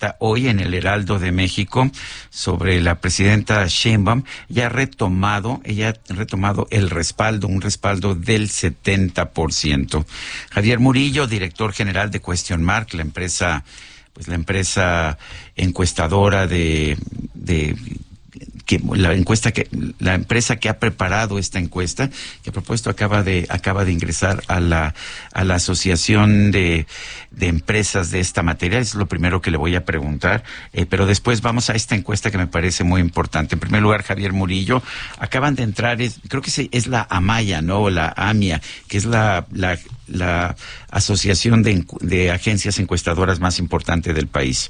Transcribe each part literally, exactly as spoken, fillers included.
hoy en el Heraldo de México sobre la presidenta Sheinbaum. Ella ha retomado, ella ha retomado el respaldo, un respaldo del setenta por ciento. Javier Murillo, director general de Question Mark, la empresa, pues la empresa encuestadora de, de que la encuesta que la empresa que ha preparado esta encuesta, que a propósito acaba de acaba de ingresar a la a la asociación de de empresas de esta materia. Es lo primero que le voy a preguntar, eh, pero después vamos a esta encuesta que me parece muy importante. En primer lugar, Javier Murillo, acaban de entrar, es, creo que es la AMAIA, ¿no? O la AMIA, que es la la la asociación de de agencias encuestadoras más importante del país.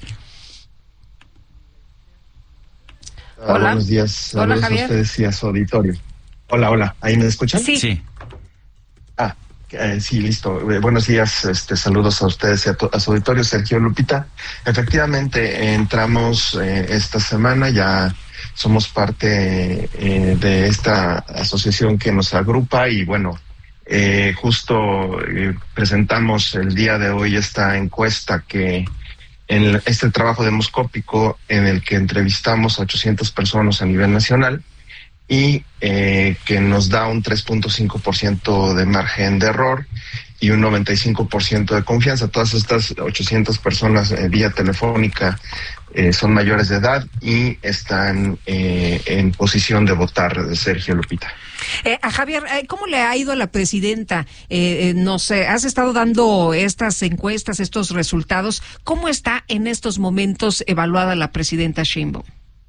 Hola. Uh, buenos días. Hola, Saludos Javier. a ustedes y a su auditorio. Hola, hola. ¿Ahí me escuchan? Sí. Sí. Ah, eh, sí, listo. Eh, buenos días. Este, saludos a ustedes y a, to- a su auditorio, Sergio, Lupita. Efectivamente, eh, entramos eh, esta semana, ya somos parte eh, de esta asociación que nos agrupa y bueno, eh, justo eh, presentamos el día de hoy esta encuesta que en este trabajo demoscópico en el que entrevistamos a ochocientas personas a nivel nacional y eh, que nos da un tres punto cinco por ciento de margen de error y un noventa y cinco por ciento de confianza. Todas estas ochocientas personas eh, vía telefónica eh, son mayores de edad y están eh, en posición de votar, Sergio, Lupita. Eh, a Javier, eh, ¿cómo le ha ido a la presidenta? Eh, eh, no sé, has estado dando estas encuestas, estos resultados. ¿Cómo está en estos momentos evaluada la presidenta Sheinbaum?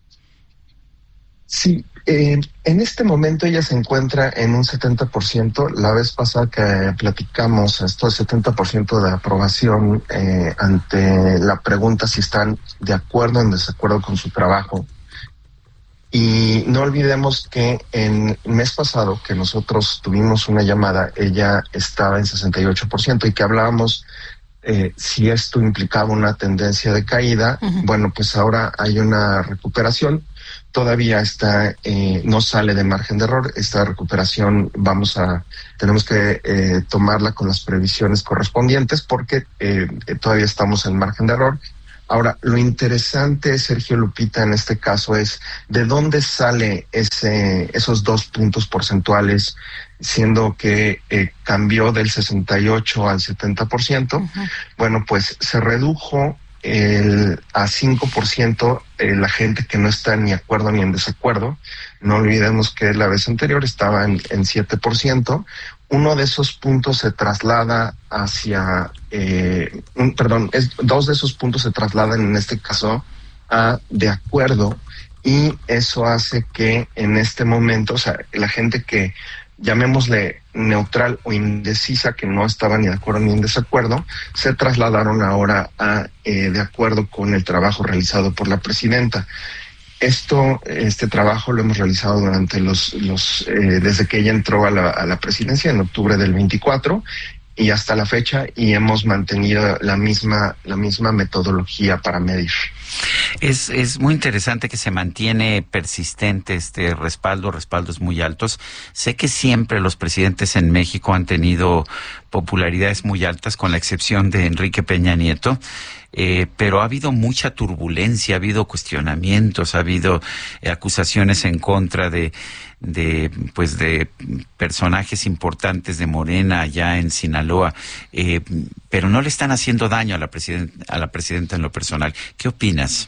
Sí, eh, en este momento ella se encuentra en un setenta por ciento. La vez pasada que platicamos, esto es setenta por ciento de aprobación eh, ante la pregunta si están de acuerdo o en desacuerdo con su trabajo. Y no olvidemos que en el mes pasado que nosotros tuvimos una llamada, ella estaba en sesenta y ocho por ciento y que hablábamos eh, si esto implicaba una tendencia de caída. Uh-huh. Bueno, pues ahora hay una recuperación. Todavía está, eh, no sale de margen de error. Esta recuperación vamos a, tenemos que eh, tomarla con las previsiones correspondientes porque eh, todavía estamos en margen de error. Ahora, lo interesante, Sergio, Lupita, en este caso es de dónde sale ese, esos dos puntos porcentuales, siendo que eh, cambió del sesenta y ocho al setenta por ciento. Uh-huh. Bueno, pues se redujo el, a cinco por ciento eh, la gente que no está ni de acuerdo ni en desacuerdo. No olvidemos que la vez anterior estaba en, en siete por ciento. Uno de esos puntos se traslada hacia, eh, un, perdón, es, dos de esos puntos se trasladan en este caso a de acuerdo y eso hace que en este momento, o sea, la gente que llamémosle neutral o indecisa, que no estaba ni de acuerdo ni en desacuerdo, se trasladaron ahora a eh, de acuerdo con el trabajo realizado por la presidenta. Esto, este trabajo lo hemos realizado durante los, los eh, desde que ella entró a la, a la presidencia en octubre del veinticuatro y hasta la fecha y hemos mantenido la misma, la misma metodología para medir. Es, es muy interesante que se mantiene persistente este respaldo, respaldos muy altos. Sé que siempre los presidentes en México han tenido popularidades muy altas, con la excepción de Enrique Peña Nieto. Eh, pero ha habido mucha turbulencia, ha habido cuestionamientos, ha habido eh, acusaciones en contra de, de, pues de personajes importantes de Morena allá en Sinaloa, eh, pero no le están haciendo daño a la presidenta, a la presidenta en lo personal. ¿Qué opinas?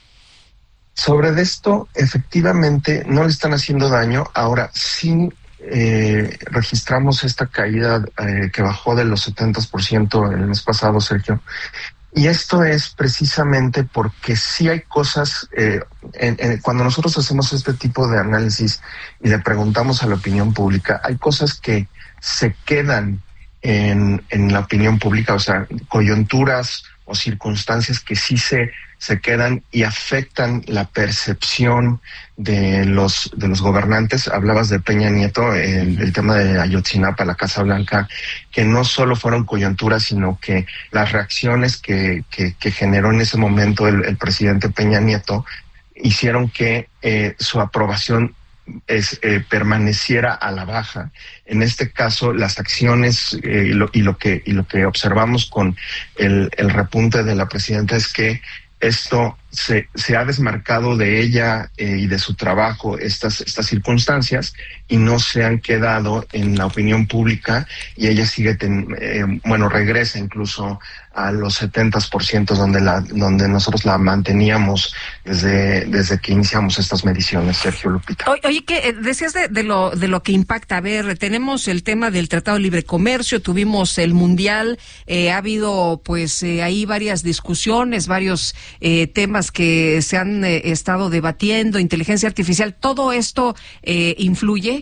Sobre esto, efectivamente, no le están haciendo daño. Ahora sí eh, registramos esta caída eh, que bajó de los setenta por ciento el mes pasado, Sergio. Y esto es precisamente porque sí hay cosas, eh, en, en, cuando nosotros hacemos este tipo de análisis y le preguntamos a la opinión pública, hay cosas que se quedan en, en la opinión pública, o sea, coyunturas o circunstancias que sí se, se quedan y afectan la percepción de los de los gobernantes. Hablabas de Peña Nieto, el, el tema de Ayotzinapa, la Casa Blanca, que no solo fueron coyunturas, sino que las reacciones que, que, que generó en ese momento el, el presidente Peña Nieto hicieron que eh, su aprobación es, eh, permaneciera a la baja. En este caso, las acciones eh, y, lo, y lo que y lo que observamos con el, el repunte de la presidenta es que Esto se, se ha desmarcado de ella eh, y de su trabajo estas, estas circunstancias y no se han quedado en la opinión pública, y ella sigue, ten, eh, bueno, regresa incluso a los setenta por ciento donde la donde nosotros la manteníamos desde desde que iniciamos estas mediciones, Sergio, Lupita. Oye, oye que decías de, de lo de lo que impacta. A ver, tenemos el tema del Tratado de Libre Comercio, tuvimos el Mundial, eh, ha habido pues eh, ahí varias discusiones, varios eh, temas que se han eh, estado debatiendo, inteligencia artificial, ¿todo esto eh, influye?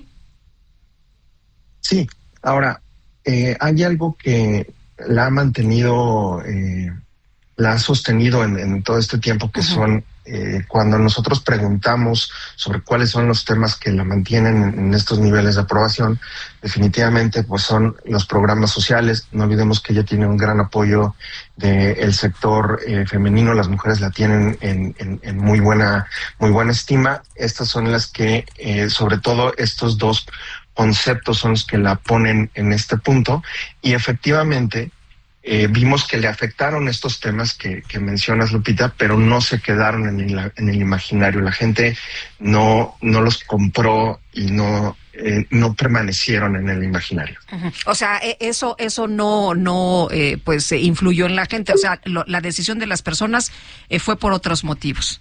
Sí, ahora, eh, hay algo que la ha mantenido, eh, la ha sostenido en, en todo este tiempo, que uh-huh. son eh, cuando nosotros preguntamos sobre cuáles son los temas que la mantienen en, en estos niveles de aprobación, definitivamente pues son los programas sociales. No olvidemos que ella tiene un gran apoyo del sector eh, femenino, las mujeres la tienen en, en, en muy buena, muy buena estima. Estas son las que, eh, sobre todo estos dos conceptos son los que la ponen en este punto, y efectivamente eh, vimos que le afectaron estos temas que, que mencionas, Lupita, pero no se quedaron en el, en el imaginario. La gente no, no los compró y no eh, no permanecieron en el imaginario. Uh-huh. O sea, eso eso no no eh, pues influyó en la gente. O sea, lo, la decisión de las personas eh, fue por otros motivos.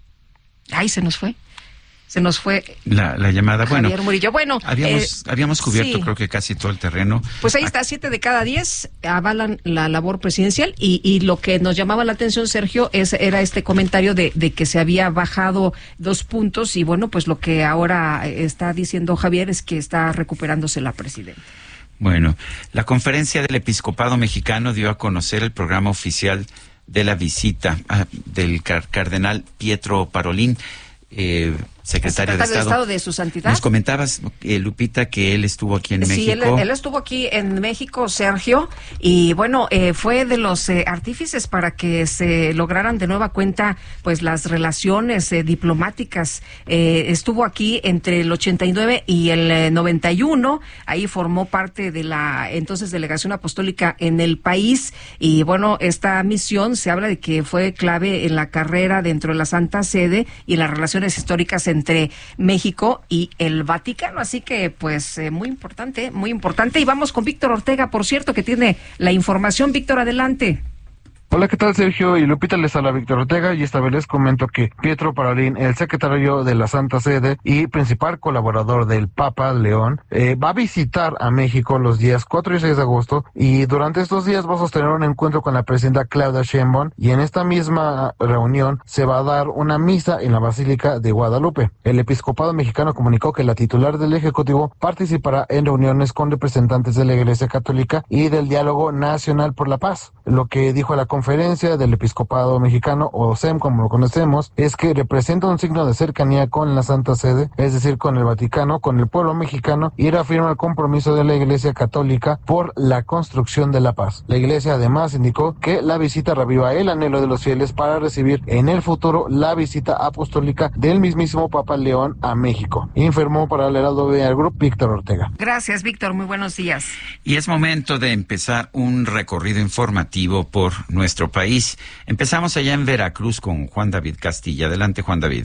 Ay, se nos fue. Se nos fue la, la llamada. Bueno, Javier Murillo. Bueno, habíamos, eh, habíamos cubierto, sí. creo que casi todo el terreno. Pues ahí está, siete de cada diez avalan la labor presidencial, y, y lo que nos llamaba la atención, Sergio, es era este comentario de, de que se había bajado dos puntos, y bueno, pues lo que ahora está diciendo Javier es que está recuperándose la presidenta. Bueno, la Conferencia del Episcopado Mexicano dio a conocer el programa oficial de la visita ah, del car- cardenal Pietro Parolin, eh, secretario, secretario de, Estado. de Estado de su santidad. Nos comentabas, eh, Lupita, que él estuvo aquí en sí, México. Sí, él, él estuvo aquí en México, Sergio, y bueno, eh, fue de los eh, artífices para que se lograran de nueva cuenta pues las relaciones eh, diplomáticas. Eh, estuvo aquí entre el ochenta y nueve y el eh, noventa y uno, ahí formó parte de la entonces delegación apostólica en el país, y bueno, esta misión se habla de que fue clave en la carrera dentro de la Santa Sede y en las relaciones históricas entre México y el Vaticano, así que pues eh, muy importante, muy importante. Y vamos con Víctor Ortega, por cierto, que tiene la información. Víctor, adelante. Hola, ¿qué tal, Sergio y Lupita? Les habla Víctor Ortega, y esta vez les comento que Pietro Parolin, el secretario de la Santa Sede y principal colaborador del Papa León, eh, va a visitar a México los días cuatro y seis de agosto, y durante estos días va a sostener un encuentro con la presidenta Claudia Sheinbaum, y en esta misma reunión se va a dar una misa en la Basílica de Guadalupe. El Episcopado Mexicano comunicó que la titular del Ejecutivo participará en reuniones con representantes de la Iglesia Católica y del Diálogo Nacional por la Paz. Lo que dijo la Conferencia del Episcopado Mexicano, o S E M como lo conocemos, es que representa un signo de cercanía con la Santa Sede, es decir, con el Vaticano, con el pueblo mexicano, y reafirma el compromiso de la Iglesia Católica por la construcción de la paz. La Iglesia además indicó que la visita reviva el anhelo de los fieles para recibir en el futuro la visita apostólica del mismísimo Papa León a México. Informó para el Heraldo Media Group Víctor Ortega. Gracias, Víctor, muy buenos días. Y es momento de empezar un recorrido informativo por nuestro nuestro país. Empezamos allá en Veracruz con Juan David Castilla. Adelante, Juan David.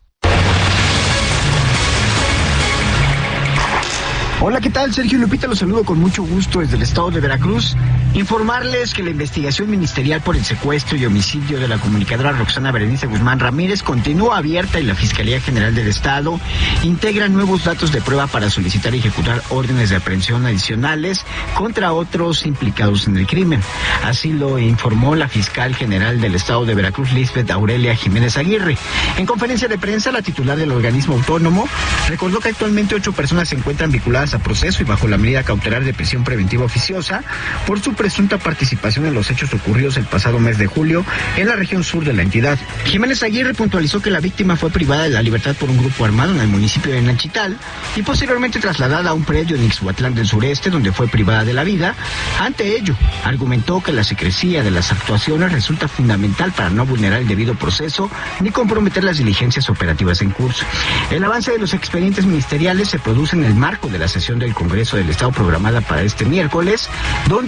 Hola, ¿qué tal? Sergio Lupita, los saludo con mucho gusto desde el estado de Veracruz. Informarles que la investigación ministerial por el secuestro y homicidio de la comunicadora Roxana Berenice Guzmán Ramírez continúa abierta, y la Fiscalía General del Estado integra nuevos datos de prueba para solicitar y ejecutar órdenes de aprehensión adicionales contra otros implicados en el crimen. Así lo informó la fiscal general del Estado de Veracruz, Lisbeth Aurelia Jiménez Aguirre. En conferencia de prensa, la titular del organismo autónomo recordó que actualmente ocho personas se encuentran vinculadas a proceso y bajo la medida cautelar de prisión preventiva oficiosa por su presunta participación en los hechos ocurridos el pasado mes de julio en la región sur de la entidad. Jiménez Aguirre puntualizó que la víctima fue privada de la libertad por un grupo armado en el municipio de Nachital y posteriormente trasladada a un predio en Ixhuatlán del Sureste, donde fue privada de la vida. Ante ello, argumentó que la secrecía de las actuaciones resulta fundamental para no vulnerar el debido proceso ni comprometer las diligencias operativas en curso. El avance de los expedientes ministeriales se produce en el marco de la sesión del Congreso del Estado programada para este miércoles, donde el Pleno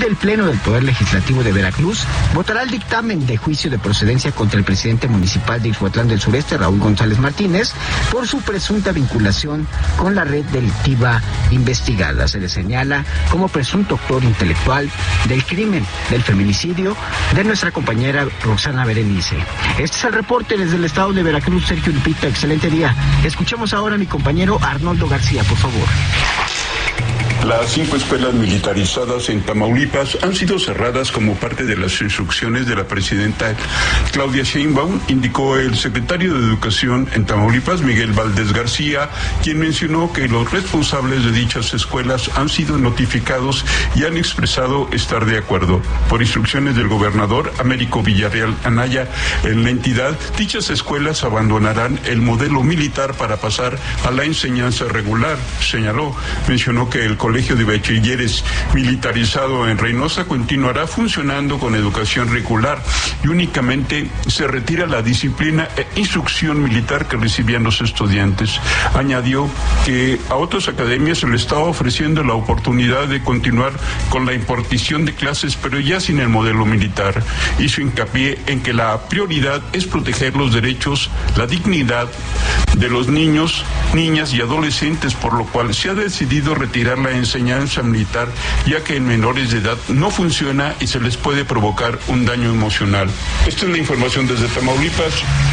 Pleno del Poder Legislativo de Veracruz votará el dictamen de juicio de procedencia contra el presidente municipal de Ixhuatlán del Sureste, Raúl González Martínez, por su presunta vinculación con la red delictiva investigada. Se le señala como presunto autor intelectual del crimen del feminicidio de nuestra compañera Roxana Berenice. Este es el reporte desde el estado de Veracruz. Sergio Lupita, excelente día. Escuchemos ahora a mi compañero Arnoldo García, por favor. Las cinco escuelas militarizadas en Tamaulipas han sido cerradas como parte de las instrucciones de la presidenta Claudia Sheinbaum, indicó el secretario de Educación en Tamaulipas, Miguel Valdés García, quien mencionó que los responsables de dichas escuelas han sido notificados y han expresado estar de acuerdo. Por instrucciones del gobernador Américo Villarreal Anaya, en la entidad, dichas escuelas abandonarán el modelo militar para pasar a la enseñanza regular, señaló. Mencionó que el Colegio de Bachilleres militarizado en Reynosa continuará funcionando con educación regular y únicamente se retira la disciplina e instrucción militar que recibían los estudiantes. Añadió que a otras academias se le estaba ofreciendo la oportunidad de continuar con la impartición de clases, pero ya sin el modelo militar. Hizo hincapié en que la prioridad es proteger los derechos, la dignidad de los niños, niñas y adolescentes, por lo cual se ha decidido retirar la enseñanza militar, ya que en menores de edad no funciona y se les puede provocar un daño emocional. Esta es la información desde Tamaulipas.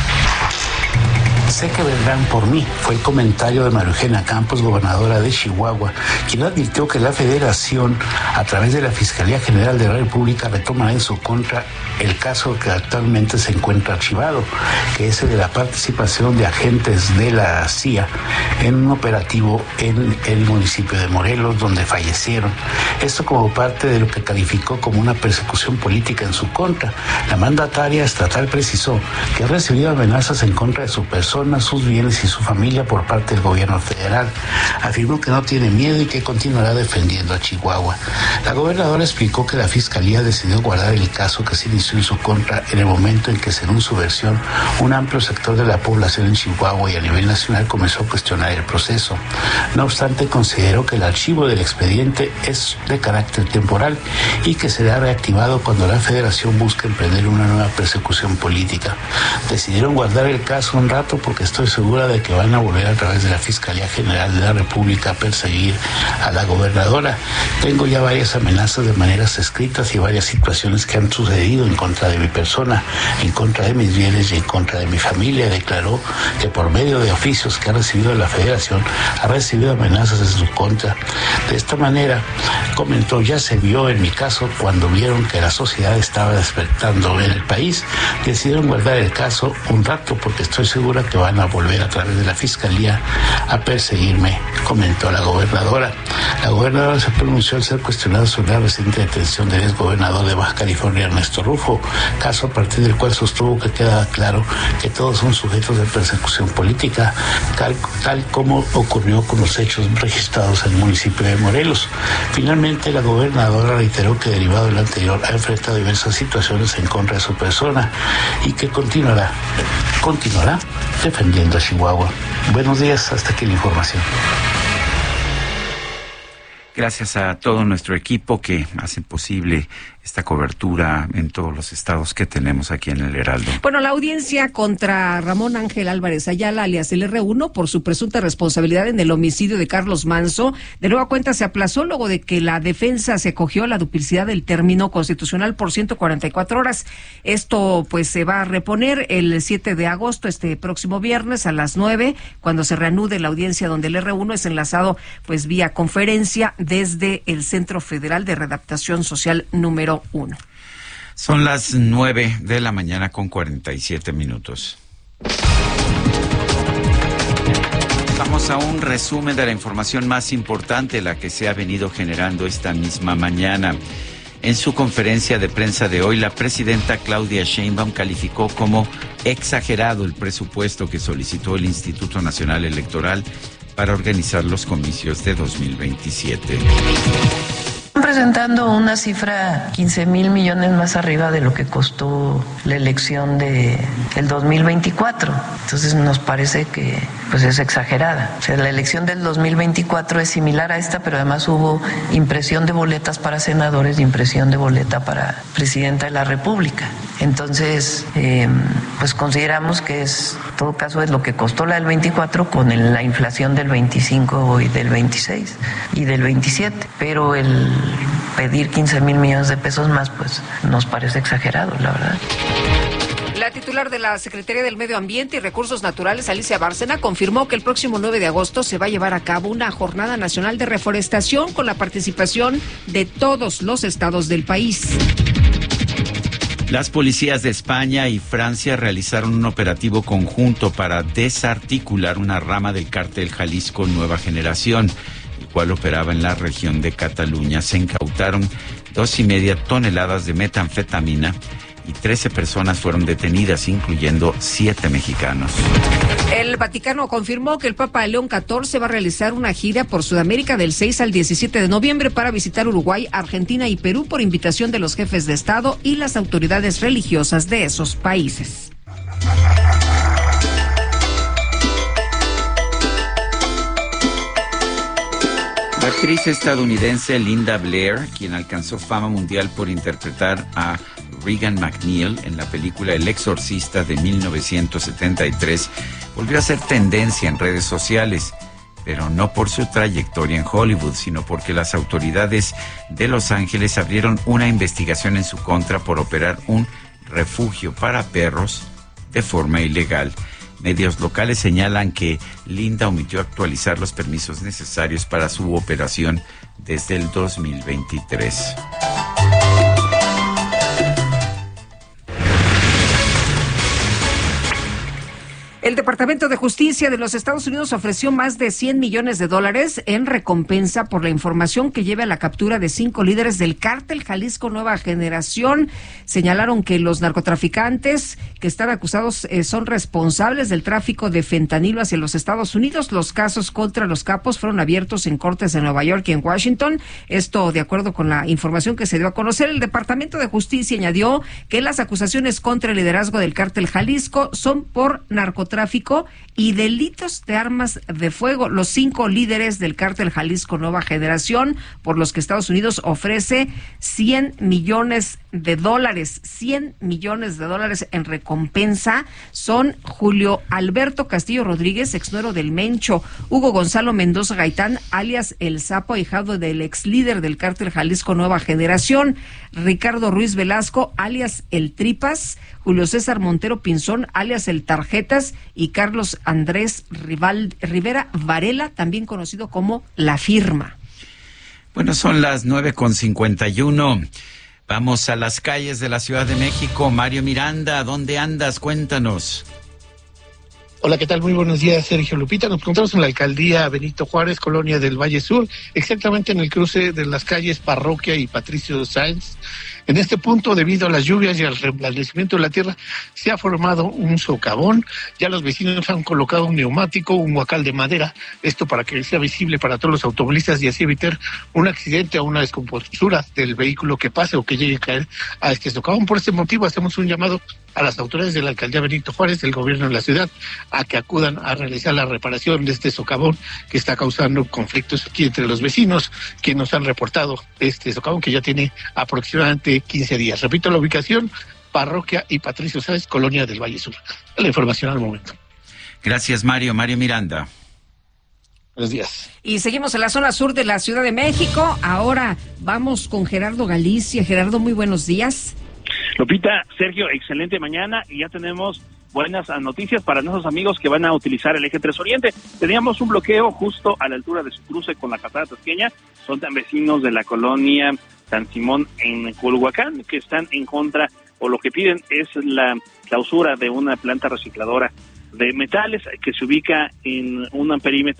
Sé que vendrán por mí, fue el comentario de María Eugenia Campos, gobernadora de Chihuahua, quien advirtió que la Federación, a través de la Fiscalía General de la República, retomará en su contra el caso que actualmente se encuentra archivado, que es el de la participación de agentes de la C I A en un operativo en el municipio de Morelos, donde fallecieron. Esto como parte de lo que calificó como una persecución política en su contra. La mandataria estatal precisó que ha recibido amenazas en contra de su persona, sus bienes y su familia por parte del gobierno federal. Afirmó que no tiene miedo y que continuará defendiendo a Chihuahua. La gobernadora explicó que la Fiscalía decidió guardar el caso que se inició en su contra en el momento en que, según su versión, un amplio sector de la población en Chihuahua y a nivel nacional comenzó a cuestionar el proceso. No obstante, consideró que el archivo del expediente es de carácter temporal y que será reactivado cuando la Federación busque emprender una nueva persecución política. Decidieron guardar el caso un rato porque estoy segura de que van a volver a través de la Fiscalía General de la República a perseguir a la gobernadora. Tengo ya varias amenazas de maneras escritas y varias situaciones que han sucedido en contra de mi persona, en contra de mis bienes y en contra de mi familia. Declaró que por medio de oficios que ha recibido de la Federación ha recibido amenazas en su contra. De esta manera, comentó, ya se vio en mi caso cuando vieron que la sociedad estaba despertando en el país. Decidieron guardar el caso un rato porque estoy segura que van a volver a través de la Fiscalía a perseguirme, comentó la gobernadora. La gobernadora se pronunció al ser cuestionada sobre la reciente detención del exgobernador de Baja California, Ernesto Rufo, caso a partir del cual sostuvo que queda claro que todos son sujetos de persecución política, tal, tal como ocurrió con los hechos registrados en el municipio de Morelos. Finalmente, la gobernadora reiteró que, derivado del anterior, ha enfrentado diversas situaciones en contra de su persona y que continuará, continuará defendiendo a Chihuahua. Buenos días, hasta aquí la información. Gracias a todo nuestro equipo que hace posible esta cobertura en todos los estados que tenemos aquí en el Heraldo. Bueno, la audiencia contra Ramón Ángel Álvarez Ayala, alias el erre uno, por su presunta responsabilidad en el homicidio de Carlos Manzo, de nueva cuenta se aplazó luego de que la defensa se acogió a la duplicidad del término constitucional por ciento cuarenta y cuatro horas. Esto pues se va a reponer el siete de agosto, este próximo viernes a las nueve, cuando se reanude la audiencia, donde el erre uno es enlazado pues vía conferencia desde el Centro Federal de Readaptación Social número uno. Son las nueve de la mañana con cuarenta y siete minutos. Vamos a un resumen de la información más importante, la que se ha venido generando esta misma mañana. En su conferencia de prensa de hoy, la presidenta Claudia Sheinbaum calificó como exagerado el presupuesto que solicitó el Instituto Nacional Electoral para organizar los comicios de dos mil veintisiete. Un presentando una cifra quince mil millones más arriba de lo que costó la elección de el dos mil veinticuatro. Entonces nos parece que pues es exagerada. O sea, la elección del dos mil veinticuatro es similar a esta, pero además hubo impresión de boletas para senadores, impresión de boleta para presidenta de la República. Entonces, eh, pues consideramos que es, en todo caso, es lo que costó la del veinticuatro con el, la inflación del veinticinco y del veintiséis y del veintisiete. Pero el pedir quince mil millones de pesos más, pues nos parece exagerado, la verdad. La titular de la Secretaría del Medio Ambiente y Recursos Naturales, Alicia Bárcena, confirmó que el próximo nueve de agosto se va a llevar a cabo una jornada nacional de reforestación con la participación de todos los estados del país. Las policías de España y Francia realizaron un operativo conjunto para desarticular una rama del cártel Jalisco Nueva Generación, el cual operaba en la región de Cataluña. Se incautaron dos y media toneladas de metanfetamina y trece personas fueron detenidas, incluyendo siete mexicanos. El Vaticano confirmó que el Papa León catorce va a realizar una gira por Sudamérica del seis al diecisiete de noviembre para visitar Uruguay, Argentina y Perú por invitación de los jefes de Estado y las autoridades religiosas de esos países. La actriz estadounidense Linda Blair, quien alcanzó fama mundial por interpretar a Regan McNeil en la película El Exorcista de mil novecientos setenta y tres, volvió a ser tendencia en redes sociales, pero no por su trayectoria en Hollywood, sino porque las autoridades de Los Ángeles abrieron una investigación en su contra por operar un refugio para perros de forma ilegal. Medios locales señalan que Linda omitió actualizar los permisos necesarios para su operación desde el dos mil veintitrés. El Departamento de Justicia de los Estados Unidos ofreció más de cien millones de dólares en recompensa por la información que lleve a la captura de cinco líderes del cártel Jalisco Nueva Generación. Señalaron que los narcotraficantes que están acusados eh, son responsables del tráfico de fentanilo hacia los Estados Unidos. Los casos contra los capos fueron abiertos en cortes de Nueva York y en Washington. Esto de acuerdo con la información que se dio a conocer. El Departamento de Justicia añadió que las acusaciones contra el liderazgo del cártel Jalisco son por narcotráfico tráfico y delitos de armas de fuego. Los cinco líderes del cártel Jalisco Nueva Generación, por los que Estados Unidos ofrece cien millones de dólares, cien millones de dólares en recompensa, son Julio Alberto Castillo Rodríguez, exnuero del Mencho, Hugo Gonzalo Mendoza Gaitán, alias El Sapo, ahijado del ex líder del cártel Jalisco Nueva Generación, Ricardo Ruiz Velasco, alias El Tripas, Julio César Montero Pinzón, alias El Tarjetas, y Carlos Andrés Rival, Rivera Varela, también conocido como La Firma. Bueno, son las nueve con cincuenta y uno. Vamos a las calles de la Ciudad de México. Mario Miranda, ¿dónde andas? Cuéntanos. Hola, ¿qué tal? Muy buenos días, Sergio Lupita. Nos encontramos en la alcaldía Benito Juárez, colonia del Valle Sur, exactamente en el cruce de las calles Parroquia y Patricio Sáenz. En este punto, debido a las lluvias y al reblandecimiento de la tierra, se ha formado un socavón. Ya los vecinos han colocado un neumático, un huacal de madera, esto para que sea visible para todos los automovilistas y así evitar un accidente o una descompostura del vehículo que pase o que llegue a caer a este socavón. Por este motivo, hacemos un llamado a las autoridades de la alcaldía Benito Juárez, del gobierno de la ciudad, a que acudan a realizar la reparación de este socavón que está causando conflictos aquí entre los vecinos, que nos han reportado este socavón que ya tiene aproximadamente quince días. Repito la ubicación, Parroquia y Patricio Sáenz, colonia del Valle Sur. La información al momento. Gracias, Mario. Mario Miranda. Buenos días. Y seguimos en la zona sur de la Ciudad de México. Ahora vamos con Gerardo Galicia. Gerardo, muy buenos días. Lupita, Sergio, excelente mañana y ya tenemos buenas noticias para nuestros amigos que van a utilizar el eje tres Oriente. Teníamos un bloqueo justo a la altura de su cruce con la Calzada Tasqueña. Son tan vecinos de la colonia San Simón en Culhuacán que están en contra, o lo que piden es la clausura de una planta recicladora de metales que se ubica en un perímetro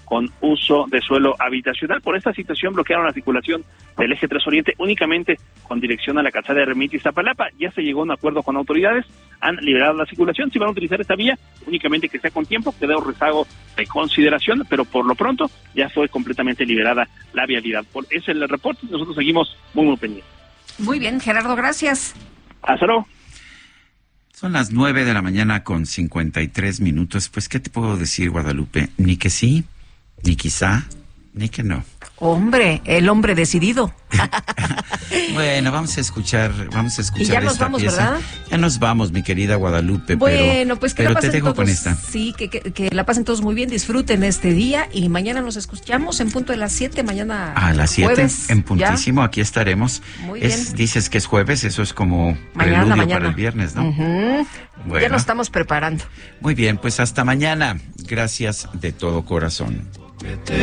con uso de suelo habitacional. Por esta situación bloquearon la circulación del eje tres Oriente únicamente con dirección a la calzada de Ermita y Iztapalapa. Ya se llegó a un acuerdo con autoridades, han liberado la circulación. Si van a utilizar esta vía, únicamente que sea con tiempo, queda un rezago de consideración, pero por lo pronto ya fue completamente liberada la vialidad. Por ese es el reporte, nosotros seguimos muy muy pendientes. Muy bien, Gerardo, gracias. Hasta luego. Son las nueve de la mañana con cincuenta y tres minutos. Pues, ¿qué te puedo decir, Guadalupe? Ni que sí, ni quizá, ni que no. Hombre, el hombre decidido. Bueno, vamos a escuchar, vamos a escuchar y ya nos esta vamos, pieza. ¿verdad? Ya nos vamos, mi querida Guadalupe. Bueno, pero, pues que pero la pasen te dejo todos, con esta. Sí, que, que, que la pasen todos muy bien, disfruten este día y mañana nos escuchamos en punto de las siete, mañana A las siete, jueves, en puntísimo, ¿ya? Aquí estaremos. Muy es, bien. Dices que es jueves, eso es como mañana, preludio mañana. para el viernes, ¿no? Uh-huh. Bueno. Ya nos estamos preparando. Muy bien, pues hasta mañana. Gracias de todo corazón.